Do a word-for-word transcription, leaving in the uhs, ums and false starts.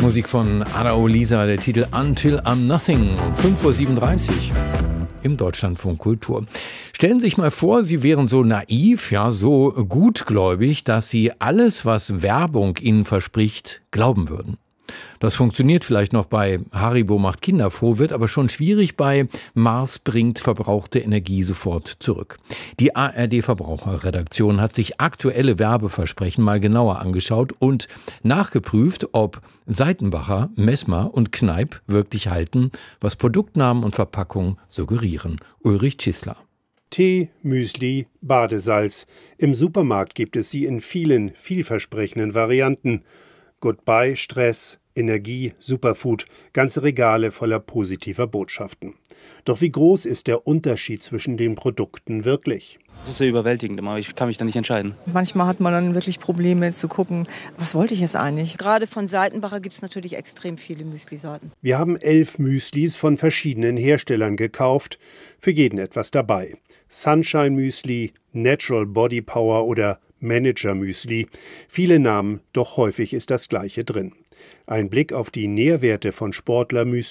Musik von Ada Olisa, der Titel Until I'm Nothing, fünf Uhr siebenunddreißig im Deutschlandfunk Kultur. Stellen Sie sich mal vor, Sie wären so naiv, ja, so gutgläubig, dass Sie alles, was Werbung Ihnen verspricht, glauben würden. Das funktioniert vielleicht noch bei Haribo macht Kinder froh, wird aber schon schwierig bei Mars bringt verbrauchte Energie sofort zurück. Die A R D-Verbraucherredaktion hat sich aktuelle Werbeversprechen mal genauer angeschaut und nachgeprüft, ob Seitenbacher, Messmer und Kneipp wirklich halten, was Produktnamen und Verpackung suggerieren. Ulrich Tschissler. Tee, Müsli, Badesalz. Im Supermarkt gibt es sie in vielen, vielversprechenden Varianten. Goodbye Stress, Energie, Superfood, ganze Regale voller positiver Botschaften. Doch wie groß ist der Unterschied zwischen den Produkten wirklich? Das ist sehr überwältigend, aber ich kann mich da nicht entscheiden. Manchmal hat man dann wirklich Probleme zu gucken, was wollte ich jetzt eigentlich? Gerade von Seitenbacher gibt es natürlich extrem viele Müslisorten. Wir haben elf Müslis von verschiedenen Herstellern gekauft, für jeden etwas dabei. Sunshine Müsli, Natural Body Power oder Manager Müsli. Viele Namen, doch häufig ist das Gleiche drin. Ein Blick auf die Nährwerte von Sportler Müsli